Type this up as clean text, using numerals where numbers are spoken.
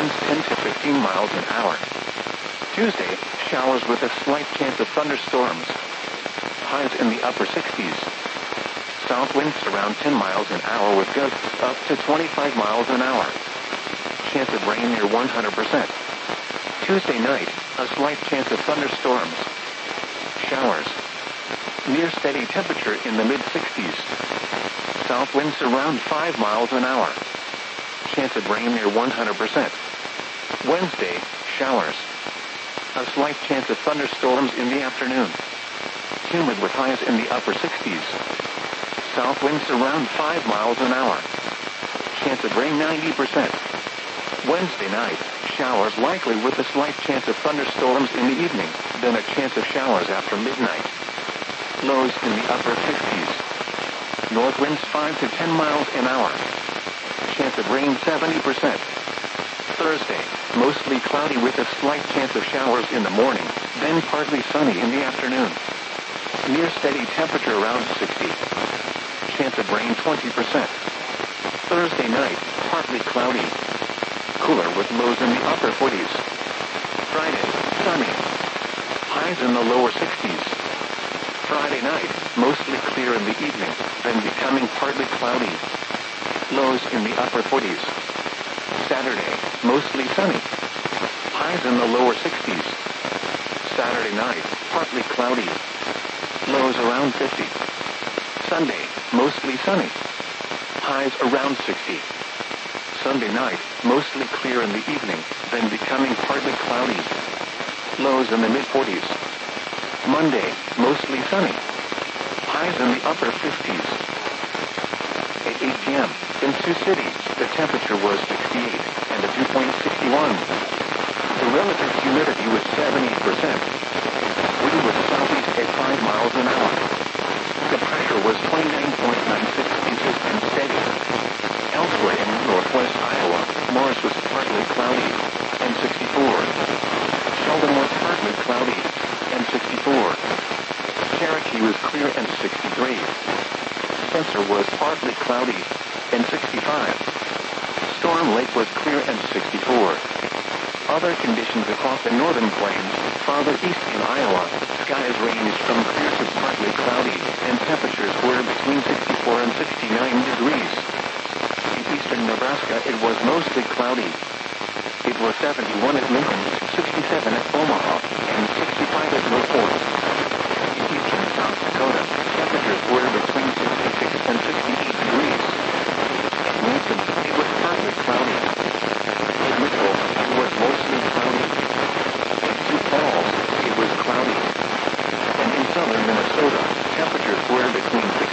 winds 10 to 15 miles an hour. Tuesday, showers with a slight chance of thunderstorms. Highs in the upper 60s. South winds around 10 miles an hour with gusts up to 25 miles an hour. Chance of rain near 100%. Tuesday night, a slight chance of thunderstorms. Showers. Near steady temperature in the mid-60s. South winds around 5 miles an hour. Chance of rain near 100%. Wednesday, showers. A slight chance of thunderstorms in the afternoon. Humid with highs in the upper 60s. South winds around 5 miles an hour. Chance of rain 90%. Wednesday night, showers likely with a slight chance of thunderstorms in the evening, then a chance of showers after midnight. Lows in the upper 50s. North winds 5 to 10 miles an hour. Chance of rain 70%. Thursday, mostly cloudy with a slight chance of showers in the morning, then partly sunny in the afternoon. Near steady temperature around 60. Chance of rain 20%. Thursday night, partly cloudy. Cooler with lows in the upper 40s. Friday, sunny. Highs in the lower 60s. Friday night, mostly clear in the evening, then becoming partly cloudy. Lows in the upper 40s. Saturday, mostly sunny. Highs in the lower 60s. Saturday night, partly cloudy. Lows around 50. Sunday, mostly sunny. Highs around 60. Sunday night, mostly clear in the evening, then becoming partly cloudy. Lows in the mid-40s. Monday, mostly sunny. Highs in the upper 50s. At 8 p.m., in Sioux City, the temperature was 68 and a dew point 61. The relative humidity was 78%. Wind was southeast at 5 miles an hour. The pressure was 29.96 inches and steady. Elsewhere in northwest Iowa, Morris was partly cloudy and 64. Sheldon was partly cloudy and 64. Cherokee was clear and 63. Spencer was partly cloudy and 65. Storm Lake was clear and 64. Other conditions across the northern plains, farther east in Iowa, skies ranged from clear to partly cloudy, and temperatures were between 64 and 69 degrees. In eastern Nebraska, it was mostly cloudy. It was 71 at Lincoln, 67 at Omaha, and 65 at Mill Fork. In eastern South Dakota, temperatures were between 66 and 68 degrees. At Mason, it was partly cloudy. At Mitchell, it was mostly cloudy. At Sioux Falls, it was cloudy. And in southern Minnesota, temperatures were between 60